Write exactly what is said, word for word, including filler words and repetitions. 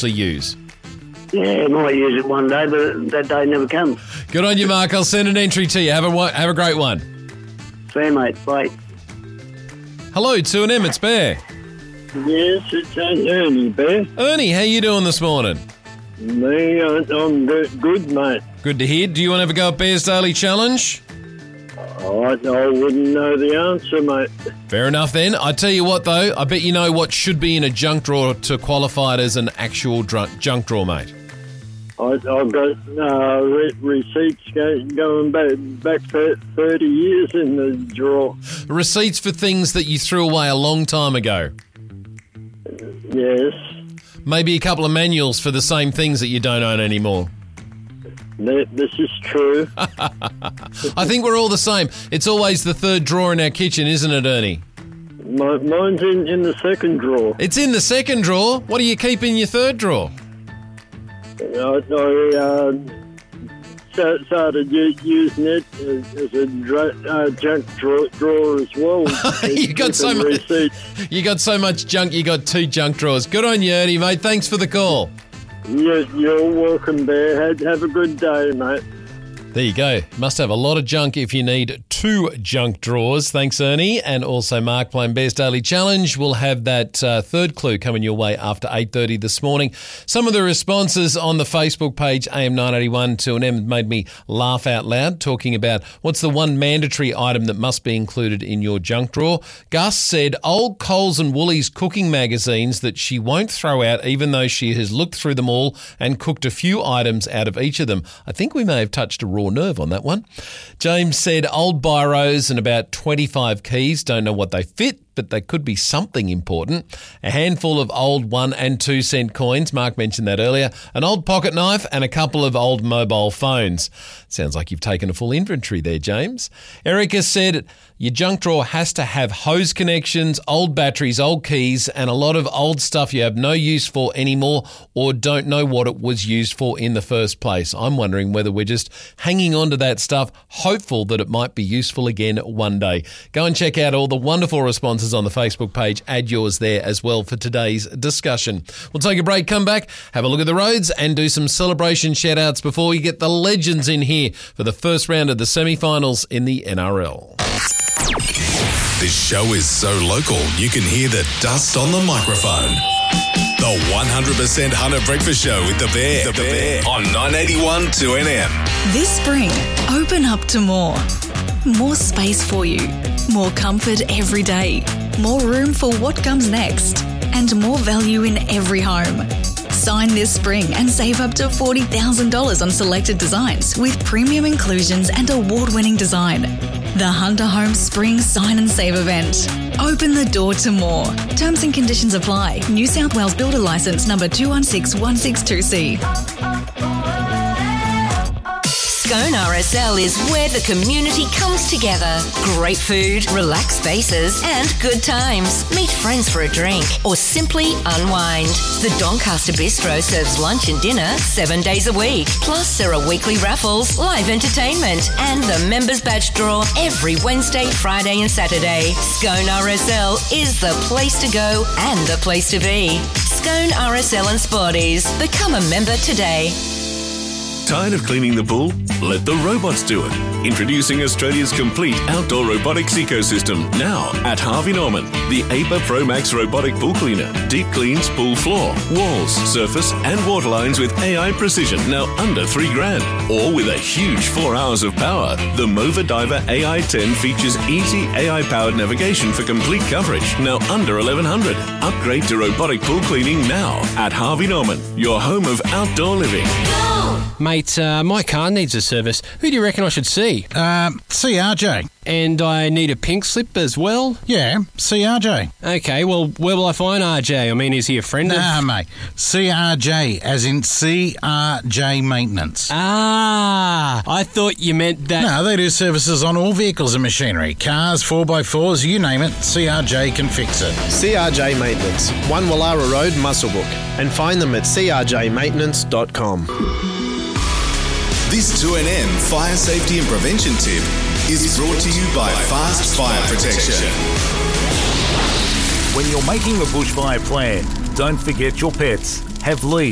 actually use? Yeah, I might use it one day, but that day never comes. Good on you, Mark. I'll send an entry to you. Have a have a great one. See you, mate. Bye. Hello, two and M. It's Bear. Yes, it's Ernie, Bear. Ernie, how you doing this morning? Me, I'm good, good, mate. Good to hear. Do you want to have a go at Bear's Daily Challenge? I, I wouldn't know the answer, mate. Fair enough then. I tell you what, though, I bet you know what should be in a junk drawer to qualify it as an actual dr- junk drawer, mate. I, I've got uh, re- receipts go, going back, back for thirty years in the drawer. Receipts for things that you threw away a long time ago. Yes. Maybe a couple of manuals for the same things that you don't own anymore. This is true. I think we're all the same. It's always the third drawer in our kitchen, isn't it, Ernie? My, mine's in, in the second drawer. It's in the second drawer? What do you keep in your third drawer? I, I uh, started using it as, as a dra- uh, junk drawer, drawer as well. you got so much. You got so much junk. You got two junk drawers. Good on you, Ernie, mate. Thanks for the call. You're, you're welcome, Bear. Have, have a good day, mate. There you go. Must have a lot of junk if you need two junk drawers. Thanks, Ernie. And also Mark playing Bear's Daily Challenge. We'll have that uh, third clue coming your way after eight thirty this morning. Some of the responses on the Facebook page, A M nine eighty-one to an M, made me laugh out loud, talking about what's the one mandatory item that must be included in your junk drawer. Gus said old Coles and Woolies cooking magazines that she won't throw out even though she has looked through them all and cooked a few items out of each of them. I think we may have touched a raw nerve on that one. James said old biros and about twenty-five keys. Don't know what they fit, but they could be something important. A handful of old one and two cent coins. Mark mentioned that earlier. An old pocket knife and a couple of old mobile phones. Sounds like you've taken a full inventory there, James. Erica said your junk drawer has to have hose connections, old batteries, old keys, and a lot of old stuff you have no use for anymore or don't know what it was used for in the first place. I'm wondering whether we're just hanging on to that stuff, hopeful that it might be useful again one day. Go and check out all the wonderful responses on the Facebook page. Add yours there as well for today's discussion. We'll take a break, come back, have a look at the roads and do some celebration shout-outs before we get the legends in here for the first round of the semi-finals in the N R L. This show is so local, you can hear the dust on the microphone. The one hundred percent Hunter Breakfast Show with The Bear, the Bear on nine eighty-one two N M. This spring, open up to more. More space for you. More comfort every day. More room for what comes next. And more value in every home. Sign this spring and save up to forty thousand dollars on selected designs with premium inclusions and award-winning design. The Hunter Homes Spring Sign and Save event. Open the door to more. Terms and conditions apply. New South Wales Builder Licence number two one six one six two C. Scone R S L is where the community comes together. Great food, relaxed spaces, and good times. Meet friends for a drink or simply unwind. The Doncaster Bistro serves lunch and dinner seven days a week. Plus, there are weekly raffles, live entertainment, and the members badge draw every Wednesday, Friday, and Saturday. Scone R S L is the place to go and the place to be. Scone R S L and Sporties. Become a member today. Tired of cleaning the pool? Let the robots do it. Introducing Australia's complete outdoor robotics ecosystem now at Harvey Norman. The A P A Pro Max robotic pool cleaner. Deep cleans pool floor, walls, surface and water lines with A I precision. Now under three grand. Or with a huge four hours of power. The Mova Diver A I ten features easy A I-powered navigation for complete coverage. Now under eleven hundred. Upgrade to robotic pool cleaning now at Harvey Norman. Your home of outdoor living. Mate, uh, my car needs a service. Who do you reckon I should see? Um, see R J. And I need a pink slip as well? Yeah, see R J. Okay, well, where will I find R J? I mean, is he a friend of... Nah, mate. C R J, as in C R J Maintenance. Ah, I thought you meant that... No, they do services on all vehicles and machinery. Cars, four by fours, you name it, C R J can fix it. C R J Maintenance, one Wallara Road, Muswellbrook. And find them at c r j maintenance dot com. This two N M fire safety and prevention tip is brought to you by Fast Fire Protection. When you're making a bushfire plan, don't forget your pets. Have leads.